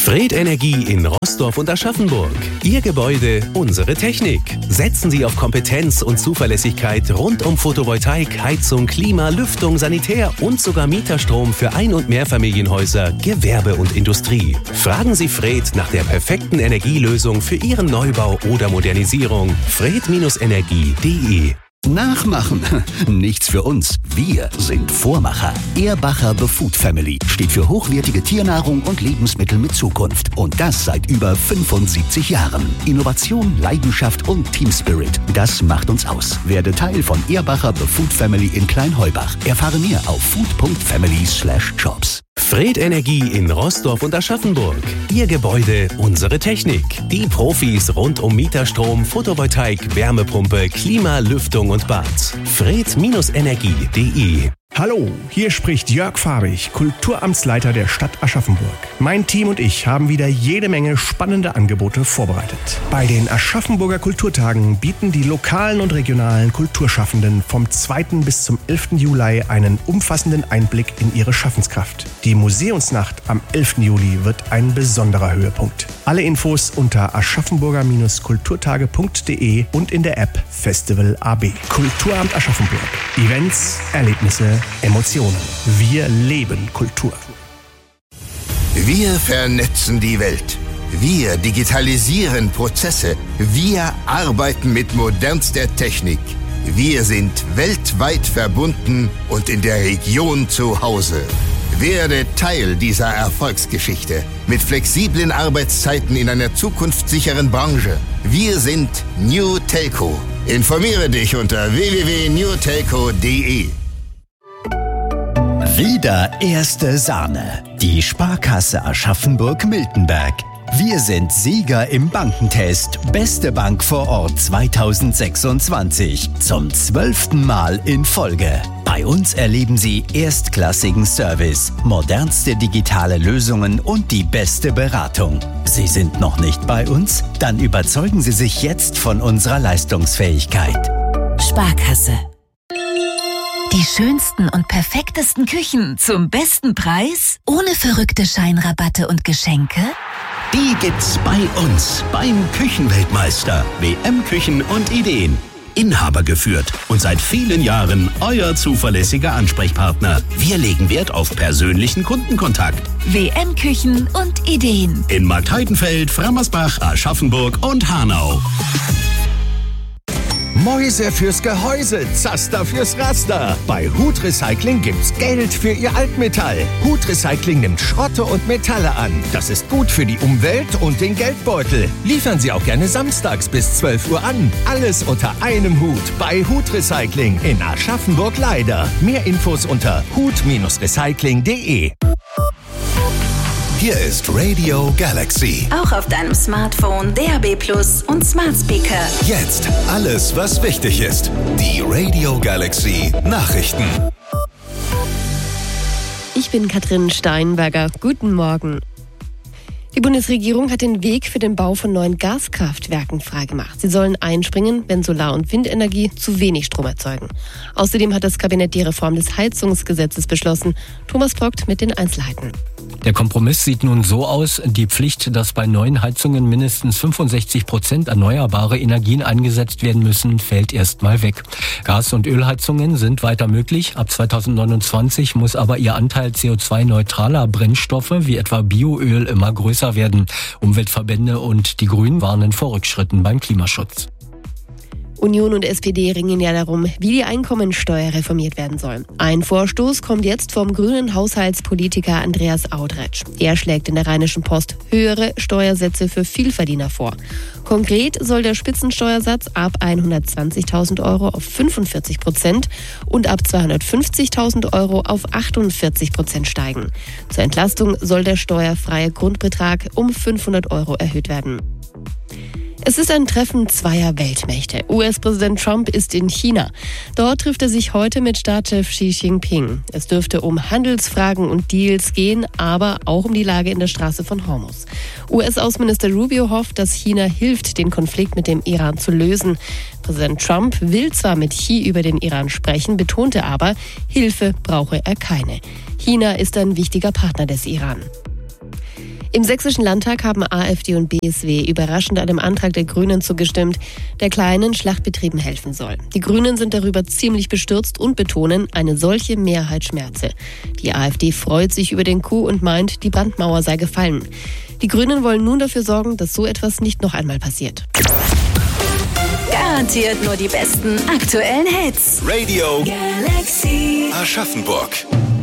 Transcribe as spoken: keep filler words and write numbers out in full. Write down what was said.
Fred Energie in Roßdorf und Aschaffenburg. Ihr Gebäude, unsere Technik. Setzen Sie auf Kompetenz und Zuverlässigkeit rund um Photovoltaik, Heizung, Klima, Lüftung, Sanitär und sogar Mieterstrom für Ein- und Mehrfamilienhäuser, Gewerbe und Industrie. Fragen Sie Fred nach der perfekten Energielösung für Ihren Neubau oder Modernisierung. fred Energie punkt de. Nachmachen. Nichts für uns. Wir sind Vormacher. Ehrbacher The Food Family steht für hochwertige Tiernahrung und Lebensmittel mit Zukunft. Und das seit über fünfundsiebzig Jahren. Innovation, Leidenschaft und Team Spirit. Das macht uns aus. Werde Teil von Ehrbacher The Food Family in Kleinheubach. Erfahre mehr auf food punkt family slash jobs. Fred Energie in Roßdorf und Aschaffenburg. Ihr Gebäude, unsere Technik. Die Profis rund um Mieterstrom, Photovoltaik, Wärmepumpe, Klima, Lüftung und Bad. fred Energie punkt de. Hallo, hier spricht Jörg Fabich, Kulturamtsleiter der Stadt Aschaffenburg. Mein Team und ich haben wieder jede Menge spannende Angebote vorbereitet. Bei den Aschaffenburger Kulturtagen bieten die lokalen und regionalen Kulturschaffenden vom zweiten bis zum elften Juli einen umfassenden Einblick in ihre Schaffenskraft. Die Museumsnacht am elften Juli wird ein besonderer Höhepunkt. Alle Infos unter aschaffenburger kulturtage punkt de und in der App Festival A B. Kulturamt Aschaffenburg. Events, Erlebnisse, Emotionen. Wir leben Kultur. Wir vernetzen die Welt. Wir digitalisieren Prozesse. Wir arbeiten mit modernster Technik. Wir sind weltweit verbunden und in der Region zu Hause. Werde Teil dieser Erfolgsgeschichte mit flexiblen Arbeitszeiten in einer zukunftssicheren Branche. Wir sind New Telco. Informiere dich unter w w w punkt new telco punkt de. Wieder erste Sahne. Die Sparkasse Aschaffenburg-Miltenberg. Wir sind Sieger im Bankentest. Beste Bank vor Ort zweitausendsechsundzwanzig. Zum zwölften Mal in Folge. Bei uns erleben Sie erstklassigen Service, modernste digitale Lösungen und die beste Beratung. Sie sind noch nicht bei uns? Dann überzeugen Sie sich jetzt von unserer Leistungsfähigkeit. Sparkasse. Die schönsten und perfektesten Küchen zum besten Preis? Ohne verrückte Scheinrabatte und Geschenke? Die gibt's bei uns beim Küchenweltmeister. W M Küchen und Ideen. Inhaber geführt und seit vielen Jahren euer zuverlässiger Ansprechpartner. Wir legen Wert auf persönlichen Kundenkontakt. W M Küchen und Ideen. In Marktheidenfeld, Frammersbach, Aschaffenburg und Hanau. Mäuse fürs Gehäuse, Zaster fürs Raster. Bei Hut Recycling gibt's Geld für Ihr Altmetall. Hut Recycling nimmt Schrotte und Metalle an. Das ist gut für die Umwelt und den Geldbeutel. Liefern Sie auch gerne samstags bis zwölf Uhr an. Alles unter einem Hut bei Hut Recycling in Aschaffenburg-Leider. Mehr Infos unter hut recycling punkt de. Hier ist Radio Galaxy. Auch auf deinem Smartphone, D A B Plus und Smart Speaker. Jetzt alles, was wichtig ist. Die Radio Galaxy Nachrichten. Ich bin Katrin Steinberger. Guten Morgen. Die Bundesregierung hat den Weg für den Bau von neuen Gaskraftwerken freigemacht. Sie sollen einspringen, wenn Solar- und Windenergie zu wenig Strom erzeugen. Außerdem hat das Kabinett die Reform des Heizungsgesetzes beschlossen. Thomas Brockt mit den Einzelheiten. Der Kompromiss sieht nun so aus, die Pflicht, dass bei neuen Heizungen mindestens fünfundsechzig Prozent erneuerbare Energien eingesetzt werden müssen, fällt erstmal weg. Gas- und Ölheizungen sind weiter möglich. Ab zweitausendneunundzwanzig muss aber ihr Anteil C O zwei neutraler Brennstoffe wie etwa Bioöl immer größer werden. Umweltverbände und die Grünen warnen vor Rückschritten beim Klimaschutz. Union und S P D ringen ja darum, wie die Einkommensteuer reformiert werden soll. Ein Vorstoß kommt jetzt vom grünen Haushaltspolitiker Andreas Audretsch. Er schlägt in der Rheinischen Post höhere Steuersätze für Vielverdiener vor. Konkret soll der Spitzensteuersatz ab hundertzwanzigtausend Euro auf fünfundvierzig Prozent und ab zweihundertfünfzigtausend Euro auf achtundvierzig Prozent steigen. Zur Entlastung soll der steuerfreie Grundbetrag um fünfhundert Euro erhöht werden. Es ist ein Treffen zweier Weltmächte. U S-Präsident Trump ist in China. Dort trifft er sich heute mit Staatschef Xi Jinping. Es dürfte um Handelsfragen und Deals gehen, aber auch um die Lage in der Straße von Hormuz. U S-Außenminister Rubio hofft, dass China hilft, den Konflikt mit dem Iran zu lösen. Präsident Trump will zwar mit Xi über den Iran sprechen, betonte aber, Hilfe brauche er keine. China ist ein wichtiger Partner des Iran. Im Sächsischen Landtag haben AfD und B S W überraschend einem Antrag der Grünen zugestimmt, der kleinen Schlachtbetrieben helfen soll. Die Grünen sind darüber ziemlich bestürzt und betonen, eine solche Mehrheit schmerze. Die AfD freut sich über den Coup und meint, die Brandmauer sei gefallen. Die Grünen wollen nun dafür sorgen, dass so etwas nicht noch einmal passiert. Garantiert nur die besten aktuellen Hits. Radio Galaxy Aschaffenburg.